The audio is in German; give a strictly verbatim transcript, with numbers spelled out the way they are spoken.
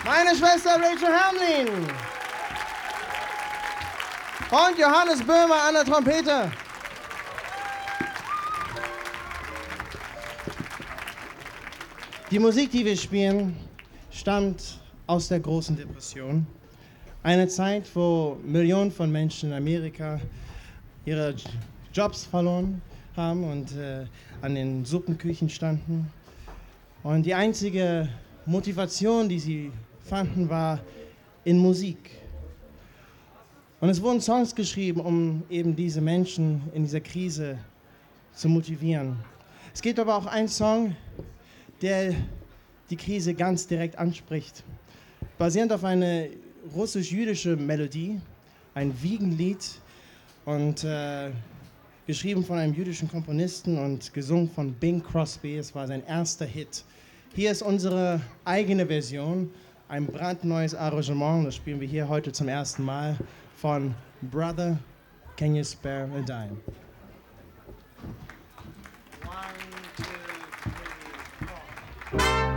Meine Schwester Rachel Hamlin. Und Johannes Böhmer an der Trompete. Die Musik, die wir spielen, stammt aus der großen Depression. Eine Zeit, wo Millionen von Menschen in Amerika ihre Jobs verloren haben und äh, an den Suppenküchen standen. Und die einzige Motivation, die sie fanden, war in Musik. Und es wurden Songs geschrieben, um eben diese Menschen in dieser Krise zu motivieren. Es gibt aber auch einen Song, der die Krise ganz direkt anspricht. Basierend auf einer russisch-jüdische Melodie, ein Wiegenlied und äh, geschrieben von einem jüdischen Komponisten und gesungen von Bing Crosby. Es war sein erster Hit. Hier ist unsere eigene Version, ein brandneues Arrangement, das spielen wir hier heute zum ersten Mal, von Brother, Can You Spare a Dime? One, two,